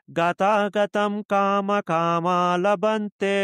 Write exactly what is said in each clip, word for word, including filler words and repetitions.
గతాగతం కామకామా లభంతే.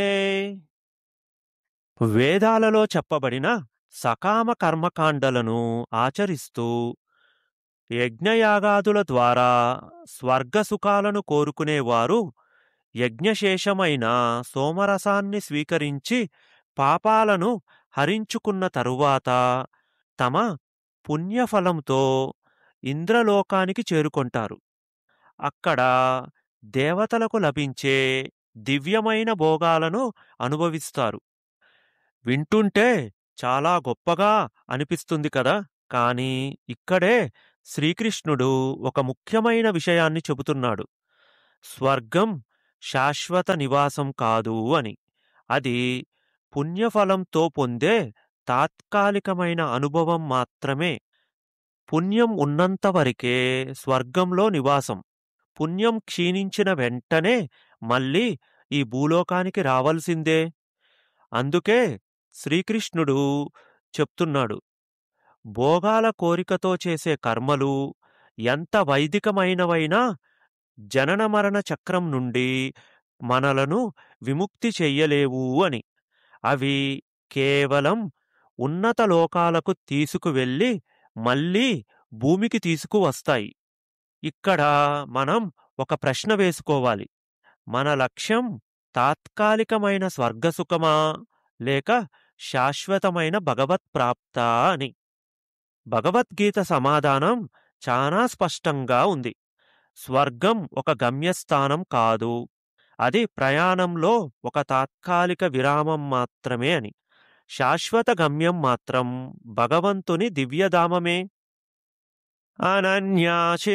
వేదాలలో చెప్పబడిన సకామ కర్మకాండలను ఆచరిస్తూ యజ్ఞయాగాదుల ద్వారా స్వర్గసుఖాలను కోరుకునేవారు యజ్ఞశేషమైన సోమరసాన్ని స్వీకరించి పాపాలను హరించుకున్న తరువాత తమ పుణ్యఫలంతో ఇంద్రలోకానికి చేరుకొంటారు. అక్కడ దేవతలకు లభించే దివ్యమైన భోగాలను అనుభవిస్తారు. వింటుంటే చాలా గొప్పగా అనిపిస్తుంది కదా. కానీ ఇక్కడే శ్రీకృష్ణుడు ఒక ముఖ్యమైన విషయాన్ని చెబుతున్నాడు. స్వర్గం శాశ్వత నివాసం కాదు అని. అది పుణ్యఫలంతో పొందే తాత్కాలికమైన అనుభవం మాత్రమే. పుణ్యం ఉన్నంత వరకే స్వర్గంలో నివాసం. పుణ్యం క్షీణించిన వెంటనే మళ్ళీ ఈ భూలోకానికి రావాల్సిందే. అందుకే శ్రీకృష్ణుడు చెప్తున్నాడు, భోగాల కోరికతో చేసే కర్మలు ఎంత వైదికమైనవైనా జనన మరణ చక్రం నుండి మనలను విముక్తి చెయ్యలేవు అని. అవి కేవలం ఉన్నత లోకాలకు తీసుకువెళ్ళి మళ్ళీ భూమికి తీసుకువస్తాయి. ఇక్కడ మనం ఒక ప్రశ్న వేసుకోవాలి. మన లక్ష్యం తాత్కాలికమైన స్వర్గసుఖమా లేక శాశ్వతమైన భగవత్ ప్రాప్తా అని. భగవద్గీత సమాధానం చాలా స్పష్టంగా ఉంది. స్వర్గం ఒక గమ్యస్థానం కాదు, అది ప్రయాణంలో ఒక తాత్కాలిక విరామం మాత్రమే అని. శాశ్వత గమ్యం మాత్రం భగవంతుని దివ్యధామమే. అనన్యాచి